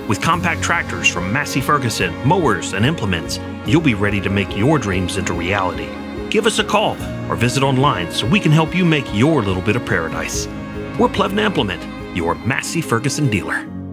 With compact tractors from Massey Ferguson, mowers, and implements, you'll be ready to make your dreams into reality. Give us a call or visit online so we can help you make your little bit of paradise. We're Plevna Implement, your Massey Ferguson dealer.